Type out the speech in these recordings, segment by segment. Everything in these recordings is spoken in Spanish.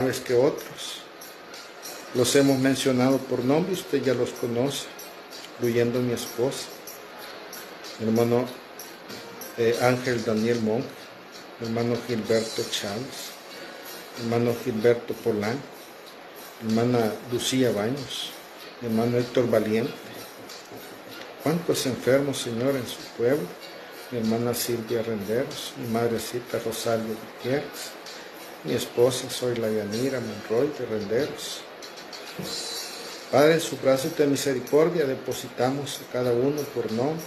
menores que otros. Los hemos mencionado por nombre, usted ya los conoce, incluyendo mi esposa, mi hermano Ángel Daniel Monge, mi hermano Gilberto Chávez, mi hermano Gilberto Polán, mi hermana Lucía Baños, mi hermano Héctor Valiente. ¿Cuántos enfermos, Señor, en su pueblo? Mi hermana Silvia Renderos, mi madrecita Rosario Gutiérrez, mi esposa soy la Yanira Monroy de Renderos. Padre, en sus brazos de misericordia depositamos a cada uno por nombre.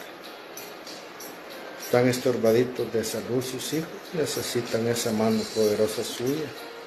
Están estorbaditos de salud sus hijos, necesitan esa mano poderosa suya.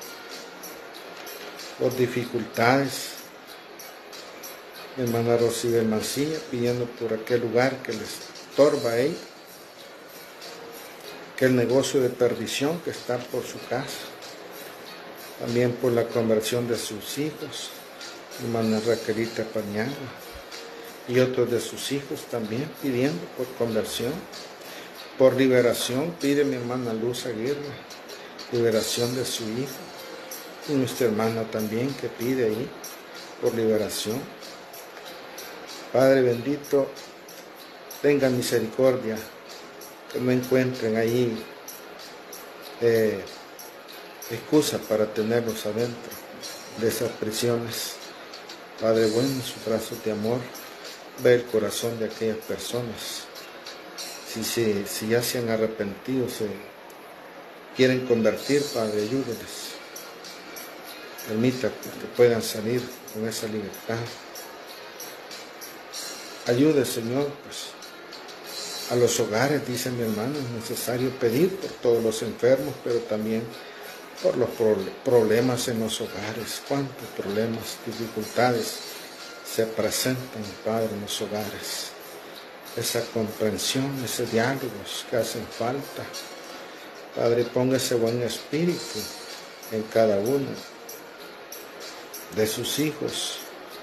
Por dificultades, mi hermana Rosibel Mancilla pidiendo por aquel lugar que les estorba a ella, que el negocio de perdición que está por su casa, también por la conversión de sus hijos, mi hermana Raquelita Pañagua, y otros de sus hijos también pidiendo por conversión, por liberación. Pide mi hermana Luz Aguirre, liberación de su hijo, y nuestra hermana también que pide ahí por liberación. Padre bendito, tenga misericordia, que no encuentren ahí excusa para tenerlos adentro de esas prisiones. Padre bueno, en sus brazos de amor, ve el corazón de aquellas personas. Si ya se han arrepentido, se quieren convertir, Padre, ayúdenles. Permita que puedan salir con esa libertad. Ayude, Señor, pues, a los hogares, dice mi hermano, es necesario pedir por todos los enfermos, pero también por los problemas en los hogares. Cuántos problemas, dificultades se presentan, Padre, en los hogares. Esa comprensión, ese diálogos que hacen falta. Padre, ponga ese buen espíritu en cada uno de sus hijos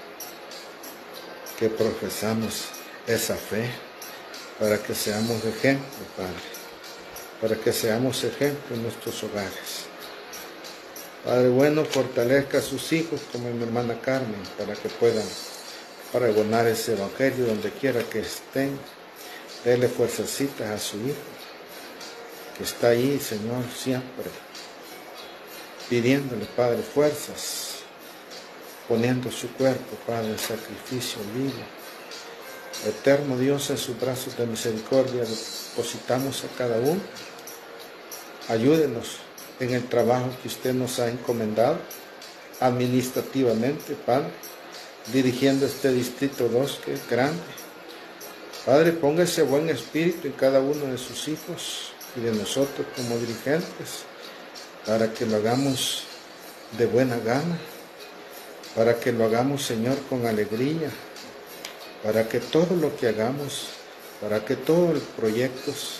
que profesamos esa fe, para que seamos ejemplo, Padre, para que seamos ejemplo en nuestros hogares. Padre bueno, fortalezca a sus hijos como mi hermana Carmen, para que puedan pregonar ese evangelio donde quiera que estén. Dele fuerzacitas a su hijo, que está ahí, Señor, siempre pidiéndole, Padre, fuerzas, poniendo su cuerpo, Padre, en sacrificio vivo. Eterno Dios, en sus brazos de misericordia depositamos a cada uno. Ayúdenos en el trabajo que usted nos ha encomendado administrativamente, Padre, dirigiendo este Distrito 2, que es grande. Padre, ponga ese buen espíritu en cada uno de sus hijos y de nosotros como dirigentes, para que lo hagamos de buena gana, para que lo hagamos, Señor, con alegría, para que todo lo que hagamos, para que todos los proyectos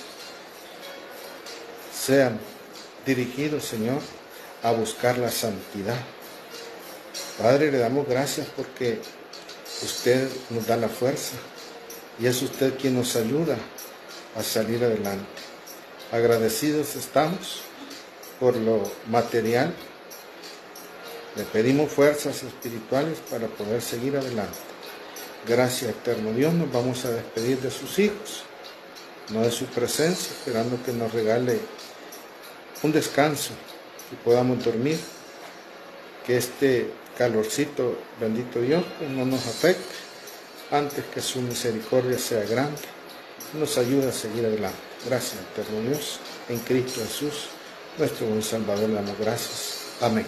sean dirigidos, Señor, a buscar la santidad. Padre, le damos gracias porque usted nos da la fuerza y es usted quien nos ayuda a salir adelante. Agradecidos estamos por lo material. Le pedimos fuerzas espirituales para poder seguir adelante. Gracias, eterno Dios. Nos vamos a despedir de sus hijos, no de su presencia, esperando que nos regale un descanso y podamos dormir, que este calorcito, bendito Dios, pues no nos afecte, antes que su misericordia sea grande y nos ayude a seguir adelante. Gracias, eterno Dios, en Cristo Jesús, nuestro buen Salvador, le damos gracias. Amén.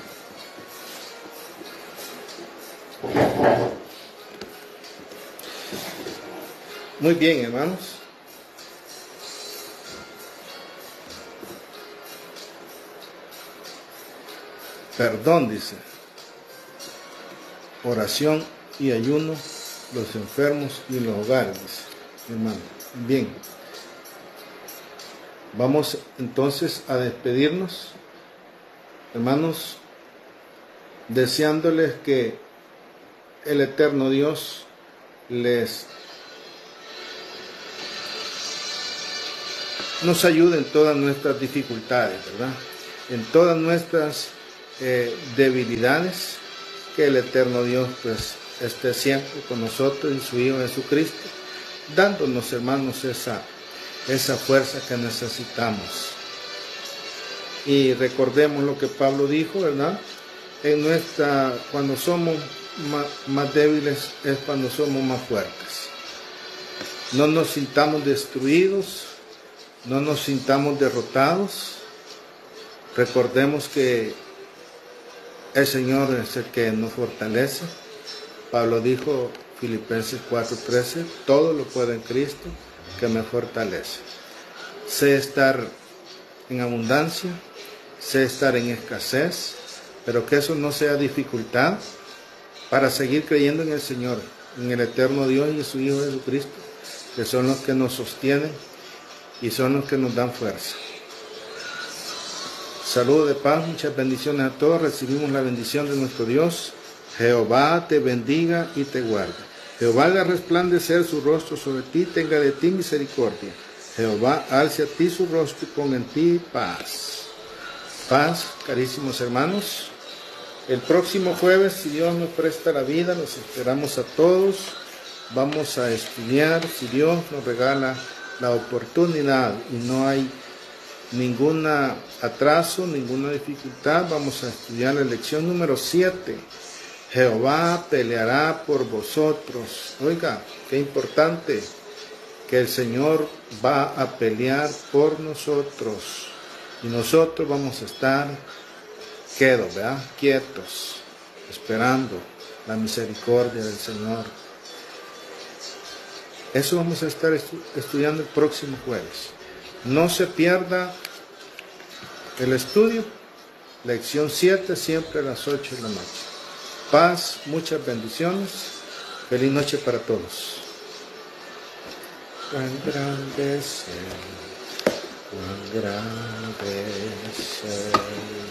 Muy bien, hermanos. Perdón, dice. Oración y ayuno, los enfermos y los hogares, dice mi hermano. Bien. Vamos entonces a despedirnos, hermanos, deseándoles que el eterno Dios nos ayude en todas nuestras dificultades, ¿verdad? En todas nuestras debilidades, que el eterno Dios pues esté siempre con nosotros y su Hijo Jesucristo, dándonos, hermanos, esa fuerza que necesitamos. Y recordemos lo que Pablo dijo, ¿verdad? Cuando somos más débiles es cuando somos más fuertes. No nos sintamos destruidos, no nos sintamos derrotados. Recordemos que el Señor es el que nos fortalece. Pablo dijo, Filipenses 4:13, todo lo puedo en Cristo que me fortalece. Sé estar en abundancia, sé estar en escasez, pero que eso no sea dificultad para seguir creyendo en el Señor, en el eterno Dios y en su Hijo Jesucristo, que son los que nos sostienen y son los que nos dan fuerza. Saludos de paz, muchas bendiciones a todos. Recibimos la bendición de nuestro Dios. Jehová te bendiga y te guarde. Jehová haga resplandecer su rostro sobre ti, tenga de ti misericordia. Jehová alce a ti su rostro y ponga en ti paz. Paz, carísimos hermanos. El próximo jueves, si Dios nos presta la vida, los esperamos a todos. Vamos a estudiar, si Dios nos regala la oportunidad y no hay ningún atraso, ninguna dificultad, vamos a estudiar la lección número 7. Jehová peleará por vosotros. Oiga, qué importante que el Señor va a pelear por nosotros. Y nosotros vamos a estar quietos, esperando la misericordia del Señor. Eso vamos a estar estudiando el próximo jueves. No se pierda el estudio. Lección 7, siempre a las 8 de la noche. Paz, muchas bendiciones. Feliz noche para todos. Cuán grande es Él, cuán grande es Él.